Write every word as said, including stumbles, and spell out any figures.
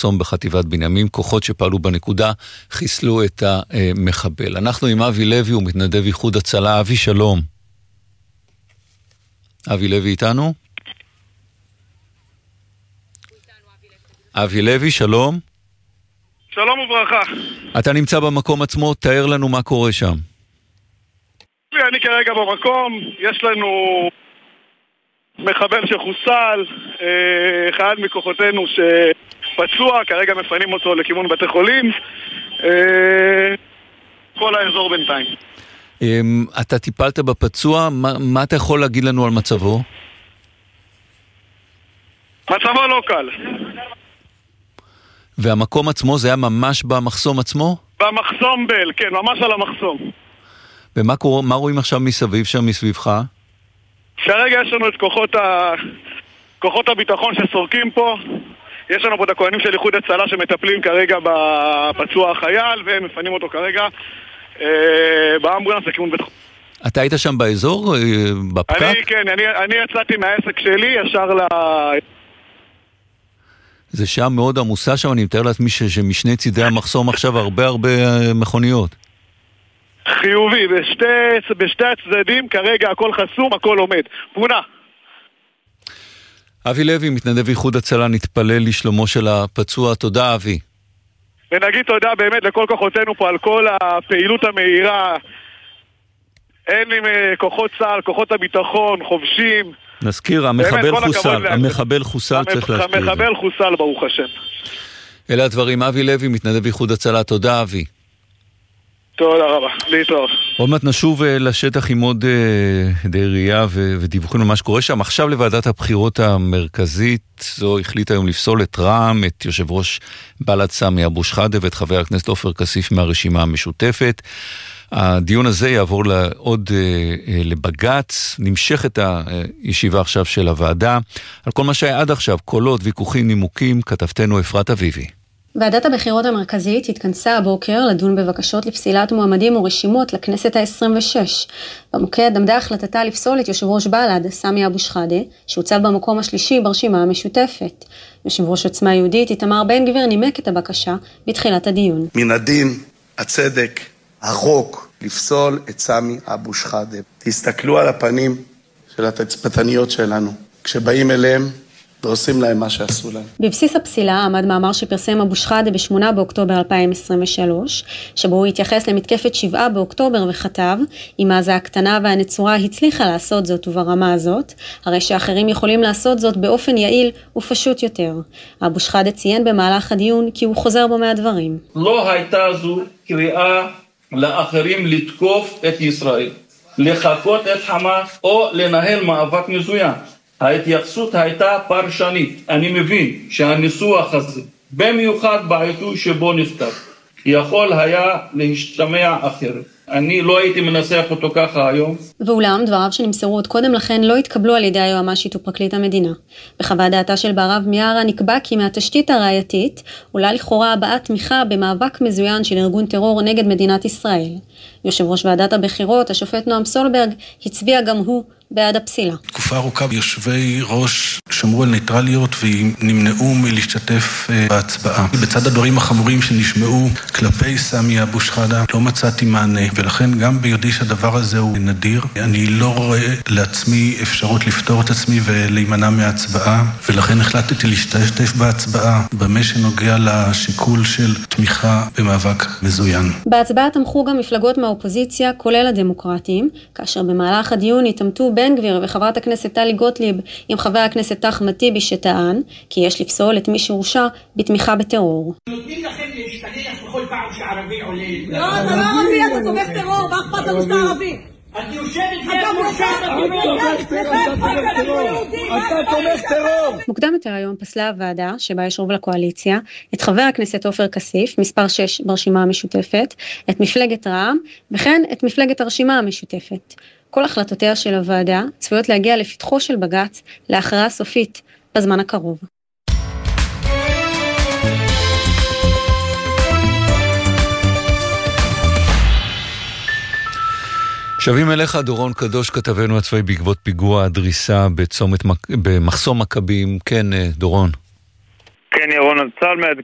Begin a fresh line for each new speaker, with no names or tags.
המחסום בחטיבת בנימין. כוחות שפעלו בנקודה חיסלו את המחבל. אנחנו עם אבי לוי, הוא מתנדב איחוד הצלה. אבי, שלום. אבי לוי איתנו? אבי לוי, שלום.
שלום וברכה.
אתה נמצא במקום עצמו, תאר לנו מה קורה שם.
אני כרגע במקום, יש לנו מחבל שחוסל, אחד מכוחותינו שפצוע, כרגע מפנים אותו לכיוון בתי חולים, כל האזור בינתיים.
אתה טיפלת בפצוע, מה, מה אתה יכול להגיד לנו על מצבו?
מצבו לא קל.
והמקום עצמו זה היה ממש במחסום עצמו?
במחסום בל, כן, ממש על המחסום.
ומה קורה, מה רואים עכשיו מסביב שם, מסביבך?
כרגע יש לנו את כוחות, ה... כוחות הביטחון שסורקים פה. יש לנו פה את הכהנים של איחוד הצלה שמטפלים כרגע בפצוע החייל, והם מפנים אותו כרגע אה, באמבולנס לכיוון בית חולים.
אתה היית שם באזור, בפקק?
אני, כן, אני, אני יצאתי מהעסק שלי ישר ל... זה
שעה מאוד עמוסה שם, אני מתאר לעצמי שמשני צידי המחסום עכשיו הרבה הרבה מכוניות.
חיובי, בשתי, בשתי הצדדים כרגע הכל חסום, הכל עומד. תמונה.
אבי לוי, מתנדב איחוד הצלה, נתפלל לשלומו של הפצוע. תודה אבי.
ונגיד תודה באמת לכל כוחותינו פה על כל הפעילות המהירה. אין עם כוחות צה"ל, כוחות הביטחון, חובשים.
נזכיר, המחבל חוסל, המחבל חוסל, צריך להזכיר.
המחבל חוסל, ברוך השם.
אלה הדברים, אבי לוי, מתנדב איחוד הצלה. תודה אבי.
תודה רבה, להתראות.
עוד מעט נשוב לשטח עם עוד די ראייה ודיווחים על מה שקורה שם. עכשיו לוועדת הבחירות המרכזית, זו החליטה היום לפסול את רע"מ, את יושב ראש בל"ד סמי אבו שחאדה ואת חבר הכנסת עופר כסיף מהרשימה המשותפת. הדיון הזה יעבור לעוד לבג"ץ, נמשך את הישיבה עכשיו של הוועדה. על כל מה שהיה עד עכשיו, קולות, ויכוחים, נימוקים, כתבתנו אפרת אביבי.
ועדת הבחירות המרכזית התכנסה הבוקר לדון בבקשות לפסילת מועמדים ורשימות לכנסת ה-עשרים ושש. במוקד עמדה החלטתה לפסול את יושב ראש בל"ד, סמי אבו שחאדה, שהוצב במקום השלישי ברשימה המשותפת. יושב ראש עוצמה יהודית, איתמר בן גביר, נימק את הבקשה בתחילת הדיון.
מן הדין, הצדק, החוק, לפסול את סמי אבו שחאדה. תסתכלו על הפנים של התצפיתניות שלנו, כשבאים אליהם, ועושים להם מה שעשו להם.
בבסיס הפסילה עמד מאמר שפרסם אבו שחאדה ב-שמונה באוקטובר אלפיים עשרים ושלוש, שבו הוא התייחס למתקפת שבעה באוקטובר וכתב, אם עזה הקטנה והנצורה הצליחה לעשות זאת וברמה הזאת, הרי שאחרים יכולים לעשות זאת באופן יעיל ופשוט יותר. אבו שחאדה ציין במהלך הדיון כי הוא חוזר בו מהדברים.
לא הייתה זו קריאה לאחרים לתקוף את ישראל, לחקות את חמאס או לנהל מאבק מזוין. ההתייחסות הייתה פרשנית. אני מבין שהניסוח הזה, במיוחד בעיתוי שבו נכתב, יכול היה להשתמע אחרת. אני לא הייתי מנסח אותו ככה היום.
ואולם, דבריו שנמסרו עוד קודם לכן לא התקבלו על ידי היועמ"שית ופרקליט המדינה. בחוות דעתה של בערב מיארה נקבע כי מהתשתית הראייתית עולה לכאורה הבעת תמיכה במאבק מזוין של ארגון טרור נגד מדינת ישראל. יושב ראש ועדת הבחירות, השופט נועם סולברג, הצביע גם הוא בעד הפסילה.
תקופה ארוכה יושבי ראש שמרו על ניטרליות ונמנעו מלהשתתף בהצבעה. בצד הדברים החמורים שנשמעו כלפי סמי אבו שחאדה לא מצאתי מענה, ולכן גם ביודעי שהדבר הזה הוא נדיר, אני לא רואה לעצמי אפשרות לפתור את עצמי ולהימנע מההצבעה, ולכן החלטתי להשתתף בהצבעה במה שנוגע לשיקול של תמיכה במאבק מזוין.
בהצבעה תמכו גם מפלגות מהאופוזיציה, כולל הדמוקרטים, כאשר במהלך הדיון התעמתו בן גביר וחברת הכנסת טלי גוטליב עם חבר הכנסת אחמד טיבי שטען כי יש לפסול את מי שהורשע בתמיכה בטרור.
נותנים לכם להשתלח בכל פעם שערבי עולה.
לא, אתה לא ערבי, אתה תומך טרור, מה אכפת לנו שאתה ערבי?
את יושבת
אתה תומך טרור.
מוקדם יותר היום פסלה הוועדה, שבה יש רוב לקואליציה, את חבר הכנסת עופר כסיף, מספר שש ברשימה המשותפת, את מפלגת רע"מ, וכן את מפלגת הרשימה המשותפת. כל החלטותיה של הוועדה צפויות להגיע לפתחו של בג"ץ להכרעה סופית בזמן הקרוב.
שבים אליך דורון קדוש, כתבנו הצבאי בעקבות פיגוע הדריסה בצומת במחסום מכבים. כן, דורון.
כן, ירון, אז צה"ל